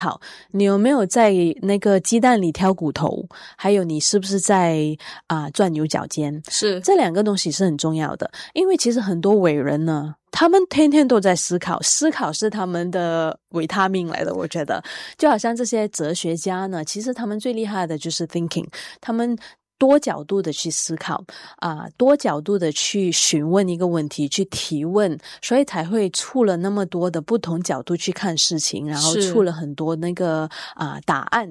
你有没有在那个鸡蛋里挑骨头，还有你是不是在钻牛角尖， 是这两个东西是很重要的。因为其实很多伟人呢，他们天天都在思考，思考是他们的维他命来的。我觉得就好像这些哲学家呢，其实他们最厉害的就是 thinking， 他们多角度的去思考多角度的去询问一个问题，去提问，所以才会出了那么多的不同角度去看事情，然后出了很多那个答案。